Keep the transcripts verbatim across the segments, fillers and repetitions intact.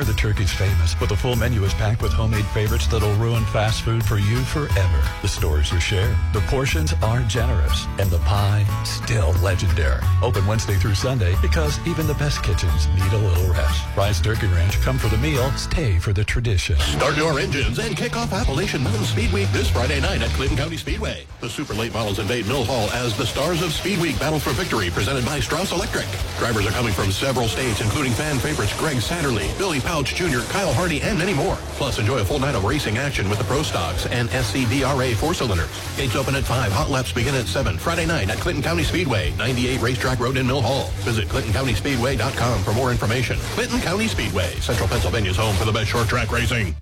Sure, the turkey's famous, but the full menu is packed with homemade favorites that'll ruin fast food for you forever. The store's your share. The portions are generous, and the pie still legendary. Open Wednesday through Sunday because even the best kitchens need a little rest. Fry's Turkey Ranch, come for the meal, stay for the tradition. Start your engines and kick off Appalachian Mountain Speed Week this Friday night at Clinton County Speedway. The super late models invade Mill Hall as the stars of Speed Week battle for victory, presented by Strauss Electric. Drivers are coming from several states, including fan favorites Greg Satterley, Billy Pouch Junior, Kyle Hardy, and many more. Plus, enjoy a full night of racing action with the Pro Stocks and S C D R A four-cylinders. Gates open at five. Hot laps begin at seven. Friday night at Clinton County Speedway, ninety-eight Racetrack Road in Mill Hall. Visit Clinton County Speedway dot com for more information. Clinton County Speedway, Central Pennsylvania's home for the best short track racing.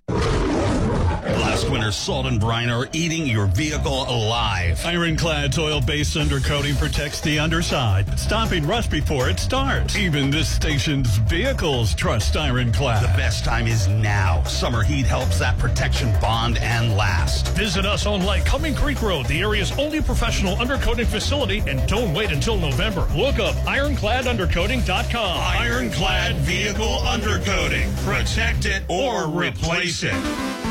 Last winter's salt and brine are eating your vehicle alive. Ironclad's oil-based undercoating protects the underside, stopping rust before it starts. Even this station's vehicles trust Ironclad. The best time is now. Summer heat helps that protection bond and last. Visit us on Lycoming Creek Road, the area's only professional undercoating facility, and don't wait until November. Look up ironclad undercoating dot com. Ironclad Vehicle Undercoating. Protect it or replace it.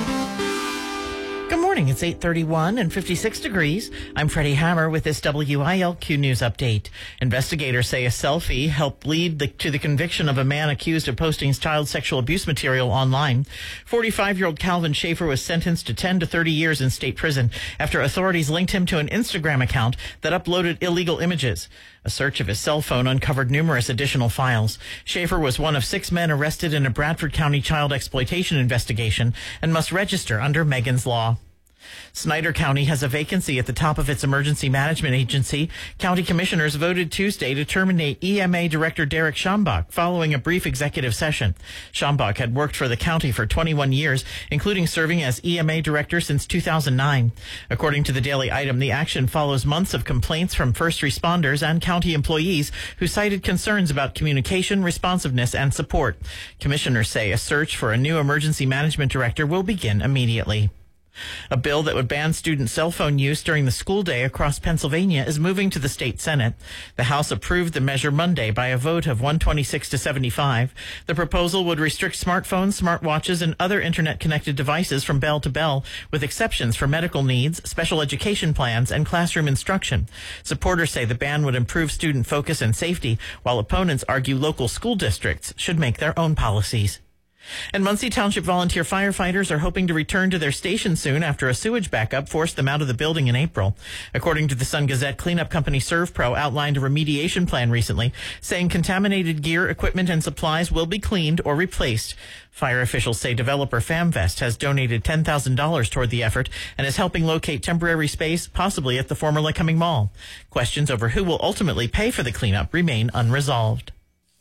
Good morning. It's eight thirty-one and fifty-six degrees. I'm Freddie Hammer with this W I L Q News update. Investigators say a selfie helped lead the, to the conviction of a man accused of posting child sexual abuse material online. forty-five-year-old Calvin Schaefer was sentenced to ten to thirty years in state prison after authorities linked him to an Instagram account that uploaded illegal images. A search of his cell phone uncovered numerous additional files. Schaefer was one of six men arrested in a Bradford County child exploitation investigation and must register under Megan's Law. Snyder County has a vacancy at the top of its emergency management agency. County commissioners voted Tuesday to terminate E M A Director Derek Schambach following a brief executive session. Schambach had worked for the county for twenty-one years, including serving as E M A Director since two thousand nine. According to the Daily Item, the action follows months of complaints from first responders and county employees who cited concerns about communication, responsiveness, and support. Commissioners say a search for a new emergency management director will begin immediately. A bill that would ban student cell phone use during the school day across Pennsylvania is moving to the state Senate. The House approved the measure Monday by a vote of one twenty-six to seventy-five. The proposal would restrict smartphones, smartwatches, and other internet-connected devices from bell to bell, with exceptions for medical needs, special education plans, and classroom instruction. Supporters say the ban would improve student focus and safety, while opponents argue local school districts should make their own policies. And Muncie Township volunteer firefighters are hoping to return to their station soon after a sewage backup forced them out of the building in April. According to the Sun Gazette, cleanup company ServPro outlined a remediation plan recently, saying contaminated gear, equipment, and supplies will be cleaned or replaced. Fire officials say developer FamVest has donated ten thousand dollars toward the effort and is helping locate temporary space, possibly at the former Lycoming Mall. Questions over who will ultimately pay for the cleanup remain unresolved.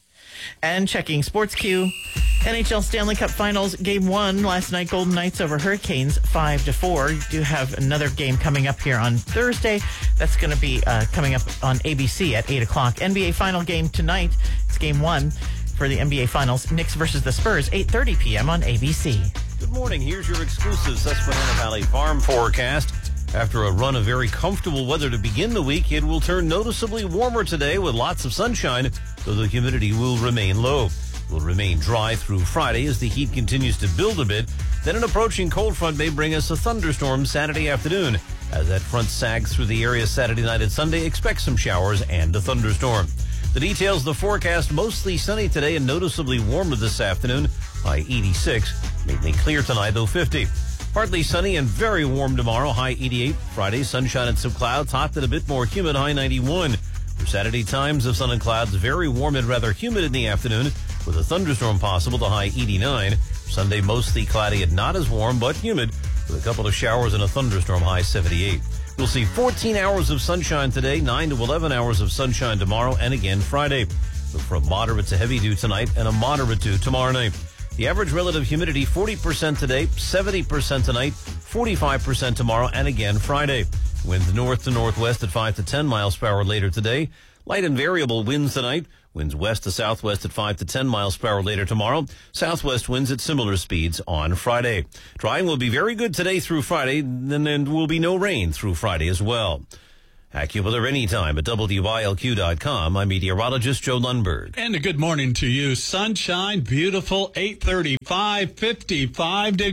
And checking Sports Q, N H L Stanley Cup Finals Game One last night. Golden Knights over Hurricanes five to four. You do have another game coming up here on Thursday. That's going to be uh, coming up on A B C at eight o'clock. N B A final game tonight. It's Game One for the N B A Finals. Knicks versus the Spurs, eight thirty p.m. on A B C. Good morning. Here's your exclusive Susquehanna Valley Farm forecast. After a run of very comfortable weather to begin the week, it will turn noticeably warmer today with lots of sunshine, though the humidity will remain low. It will remain dry through Friday as the heat continues to build a bit. Then an approaching cold front may bring us a thunderstorm Saturday afternoon. As that front sags through the area Saturday night and Sunday, expect some showers and a thunderstorm. The details of the forecast: mostly sunny today and noticeably warmer this afternoon, high eighty-six. Mainly clear tonight, though fifty. Partly sunny and very warm tomorrow, high eighty-eight. Friday, sunshine and some clouds, hot and a bit more humid, high ninety-one. For Saturday, times of sun and clouds, very warm and rather humid in the afternoon, with a thunderstorm possible, to high eighty-nine. Sunday, mostly cloudy and not as warm, but humid, with a couple of showers and a thunderstorm, high seventy-eight. We'll see fourteen hours of sunshine today, nine to eleven hours of sunshine tomorrow, and again Friday. Look for a moderate to heavy dew tonight and a moderate dew tomorrow night. The average relative humidity, forty percent today, seventy percent tonight, forty-five percent tomorrow, and again Friday. Winds north to northwest at five to ten miles per hour later today. Light and variable winds tonight. Winds west to southwest at five to ten miles per hour later tomorrow. Southwest winds at similar speeds on Friday. Drying will be very good today through Friday, and then there will be no rain through Friday as well. AccuWeather anytime at W I L Q dot com. I'm meteorologist Joe Lundberg. And a good morning to you. Sunshine, beautiful, eight thirty-five, fifty-five degrees.